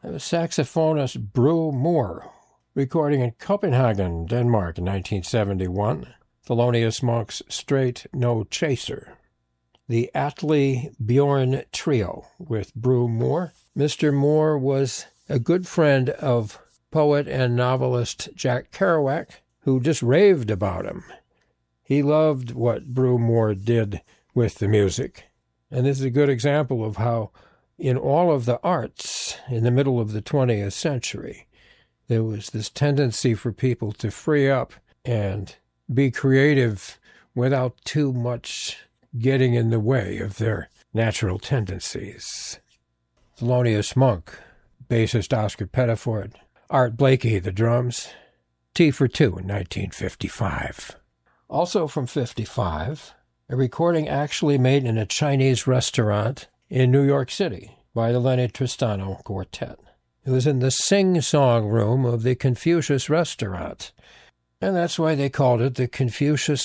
saxophonist Bru Moore, recording in Copenhagen, Denmark in 1971. Thelonious Monk's Straight No Chaser. The Atle Bjorn Trio with Bru Moore. Mr. Moore was a good friend of poet and novelist Jack Kerouac, who just raved about him. He loved what Bru Moore did with the music. And this is a good example of how in all of the arts in the middle of the 20th century, there was this tendency for people to free up and be creative without too much getting in the way of their natural tendencies. Thelonious Monk, bassist Oscar Pettiford, Art Blakey, the drums, Tea for Two in 1955. Also from 55, a recording actually made in a Chinese restaurant in New York City by the Lenny Tristano Quartet. It was in the sing-song room of the Confucius restaurant, and that's why they called it the Confucius